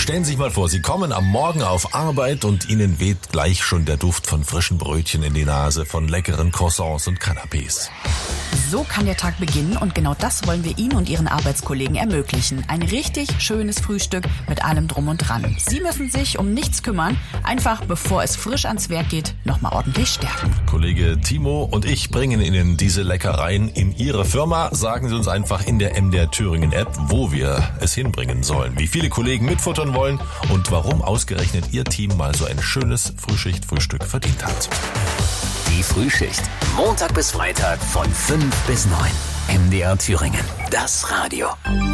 Stellen Sie sich mal vor, Sie kommen am Morgen auf Arbeit und Ihnen weht gleich schon der Duft von frischen Brötchen in die Nase, von leckeren Croissants und Canapés. So kann der Tag beginnen und genau das wollen wir Ihnen und Ihren Arbeitskollegen ermöglichen. Ein richtig schönes Frühstück mit allem Drum und Dran. Sie müssen sich um nichts kümmern, einfach bevor es frisch ans Werk geht, nochmal ordentlich stärken. Kollege Timo und ich bringen Ihnen diese Leckereien in Ihre Firma. Sagen Sie uns einfach in der MDR Thüringen App, wo wir es hinbringen sollen, wie viele Kollegen mitfuttern wollen und warum ausgerechnet Ihr Team mal so ein schönes Frühschicht-Frühstück verdient hat. Die Frühschicht. Montag bis Freitag von 5 bis 9. MDR Thüringen. Das Radio.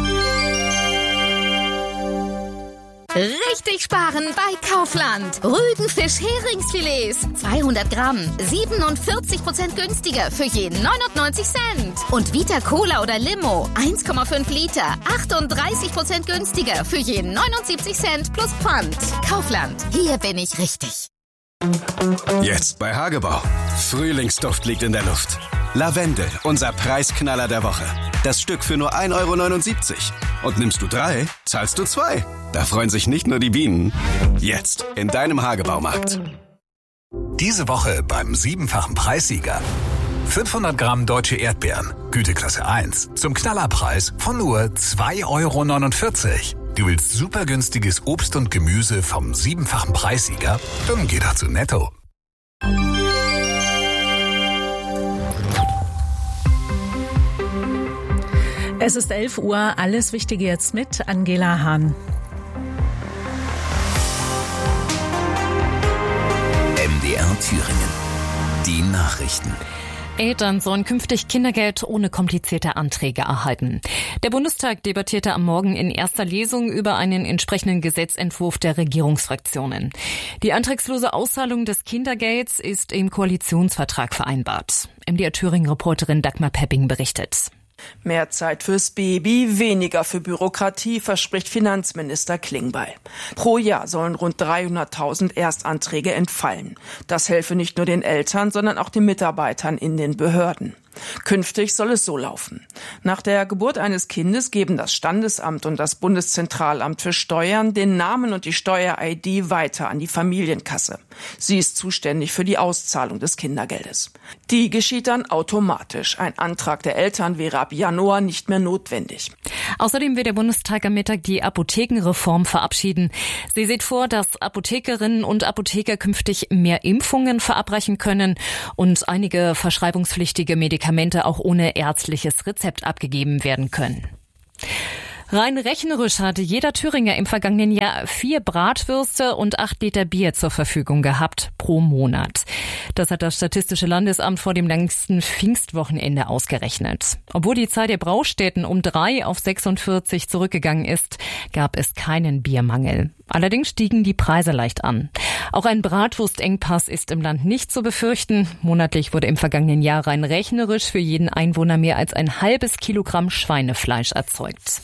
Richtig sparen bei Kaufland. Rügenfisch Heringsfilets. 200 Gramm. 47% günstiger für jeden 99 Cent. Und Vita Cola oder Limo. 1,5 Liter. 38% günstiger für jeden 79 Cent plus Pfand. Kaufland. Hier bin ich richtig. Jetzt bei Hagebau. Frühlingsduft liegt in der Luft. Lavendel, unser Preisknaller der Woche. Das Stück für nur 1,79 €. Und nimmst du 3, zahlst du 2. Da freuen sich nicht nur die Bienen. Jetzt in deinem Hagebaumarkt. Diese Woche beim 7-fachen Preissieger. 500 Gramm deutsche Erdbeeren, Güteklasse 1, zum Knallerpreis von nur 2,49 €. Du willst super günstiges Obst und Gemüse vom 7-fachen Preissieger? Dann geh doch zu Netto. Es ist 11 Uhr, alles Wichtige jetzt mit Angela Hahn. MDR Thüringen. Die Nachrichten. Eltern sollen künftig Kindergeld ohne komplizierte Anträge erhalten. Der Bundestag debattierte am Morgen in erster Lesung über einen entsprechenden Gesetzentwurf der Regierungsfraktionen. Die antragslose Auszahlung des Kindergelds ist im Koalitionsvertrag vereinbart. MDR Thüringen-Reporterin Dagmar Pepping berichtet. Mehr Zeit fürs Baby, weniger für Bürokratie, verspricht Finanzminister Klingbeil. Pro Jahr sollen rund 300.000 Erstanträge entfallen. Das helfe nicht nur den Eltern, sondern auch den Mitarbeitern in den Behörden. Künftig soll es so laufen. Nach der Geburt eines Kindes geben das Standesamt und das Bundeszentralamt für Steuern den Namen und die Steuer-ID weiter an die Familienkasse. Sie ist zuständig für die Auszahlung des Kindergeldes. Die geschieht dann automatisch. Ein Antrag der Eltern wäre ab Januar nicht mehr notwendig. Außerdem will der Bundestag am Mittag die Apothekenreform verabschieden. Sie sieht vor, dass Apothekerinnen und Apotheker künftig mehr Impfungen verabreichen können und einige verschreibungspflichtige Medikamente auch ohne ärztliches Rezept abgegeben werden können. Rein rechnerisch hatte jeder Thüringer im vergangenen Jahr 4 Bratwürste und 8 Liter Bier zur Verfügung gehabt pro Monat. Das hat das Statistische Landesamt vor dem längsten Pfingstwochenende ausgerechnet. Obwohl die Zahl der Braustätten um 3 auf 46 zurückgegangen ist, gab es keinen Biermangel. Allerdings stiegen die Preise leicht an. Auch ein Bratwurstengpass ist im Land nicht zu befürchten. Monatlich wurde im vergangenen Jahr rein rechnerisch für jeden Einwohner mehr als ein halbes Kilogramm Schweinefleisch erzeugt.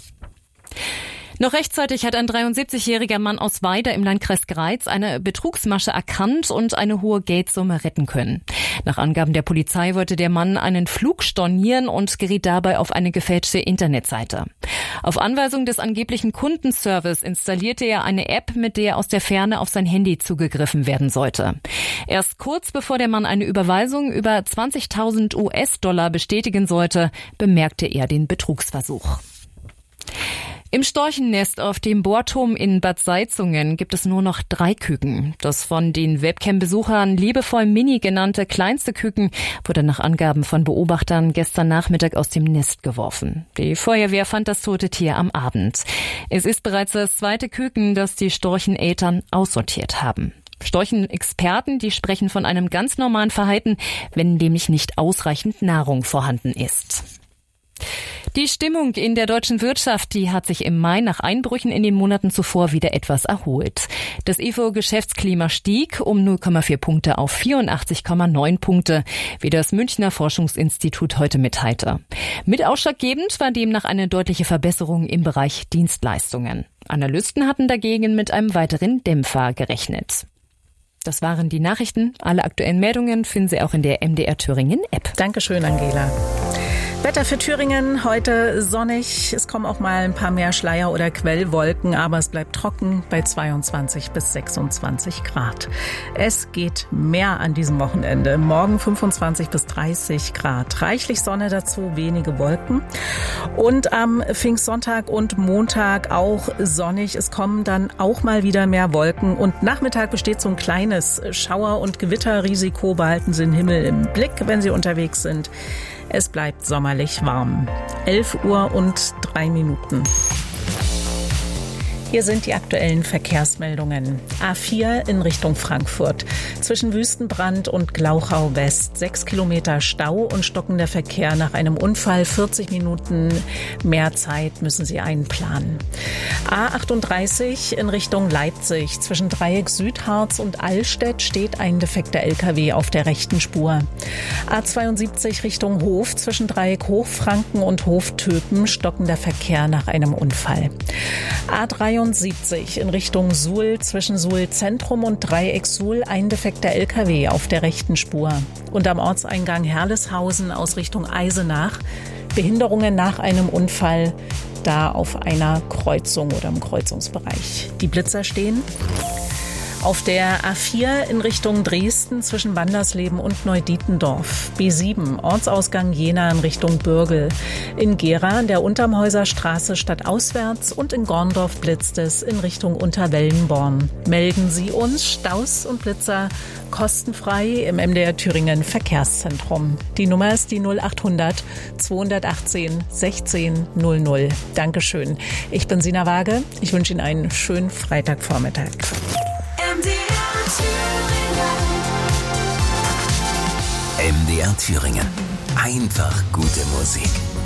Noch rechtzeitig hat ein 73-jähriger Mann aus Weida im Landkreis Greiz eine Betrugsmasche erkannt und eine hohe Geldsumme retten können. Nach Angaben der Polizei wollte der Mann einen Flug stornieren und geriet dabei auf eine gefälschte Internetseite. Auf Anweisung des angeblichen Kundenservice installierte er eine App, mit der aus der Ferne auf sein Handy zugegriffen werden sollte. Erst kurz bevor der Mann eine Überweisung über 20.000 US-Dollar bestätigen sollte, bemerkte er den Betrugsversuch. Im Storchennest auf dem Bohrturm in Bad Salzungen gibt es nur noch 3 Küken. Das von den Webcam-Besuchern liebevoll Mini genannte kleinste Küken wurde nach Angaben von Beobachtern gestern Nachmittag aus dem Nest geworfen. Die Feuerwehr fand das tote Tier am Abend. Es ist bereits das 2. Küken, das die Storcheneltern aussortiert haben. Storchenexperten, die sprechen von einem ganz normalen Verhalten, wenn nämlich nicht ausreichend Nahrung vorhanden ist. Die Stimmung in der deutschen Wirtschaft, die hat sich im Mai nach Einbrüchen in den Monaten zuvor wieder etwas erholt. Das IFO-Geschäftsklima stieg um 0,4 Punkte auf 84,9 Punkte, wie das Münchner Forschungsinstitut heute mitteilte. Mit ausschlaggebend war demnach eine deutliche Verbesserung im Bereich Dienstleistungen. Analysten hatten dagegen mit einem weiteren Dämpfer gerechnet. Das waren die Nachrichten. Alle aktuellen Meldungen finden Sie auch in der MDR Thüringen App. Dankeschön, Angela. Wetter für Thüringen heute sonnig. Es kommen auch mal ein paar mehr Schleier- oder Quellwolken, aber es bleibt trocken bei 22 bis 26 Grad. Es geht mehr an diesem Wochenende. Morgen 25 bis 30 Grad. Reichlich Sonne dazu, wenige Wolken. Und am Pfingstsonntag und Montag auch sonnig. Es kommen dann auch mal wieder mehr Wolken. Und Nachmittag besteht so ein kleines Schauer- und Gewitterrisiko. Behalten Sie den Himmel im Blick, wenn Sie unterwegs sind. Es bleibt sommerlich warm. 11:03 Uhr. Hier sind die aktuellen Verkehrsmeldungen. A4 in Richtung Frankfurt. Zwischen Wüstenbrand und Glauchau West. 6 Kilometer Stau und stockender Verkehr nach einem Unfall. 40 Minuten mehr Zeit müssen Sie einplanen. A38 in Richtung Leipzig. Zwischen Dreieck Südharz und Allstedt steht ein defekter LKW auf der rechten Spur. A72 Richtung Hof. Zwischen Dreieck Hochfranken und Hof Töpen stockender Verkehr nach einem Unfall. A73 in Richtung Suhl, zwischen Suhl Zentrum und Dreieck Suhl ein defekter LKW auf der rechten Spur. Und am Ortseingang Herleshausen aus Richtung Eisenach Behinderungen nach einem Unfall, da auf einer Kreuzung oder im Kreuzungsbereich. Die Blitzer stehen. Auf der A4 in Richtung Dresden zwischen Wandersleben und Neudietendorf. B7 Ortsausgang Jena in Richtung Bürgel. In Gera an der Untermhäuser Straße stadtauswärts und in Gorndorf blitzt es in Richtung Unterwellenborn. Melden Sie uns Staus und Blitzer kostenfrei im MDR Thüringen Verkehrszentrum. Die Nummer ist die 0800 218 16 00. Dankeschön. Ich bin Sina Waage. Ich wünsche Ihnen einen schönen Freitagvormittag. MDR Thüringen. Einfach gute Musik.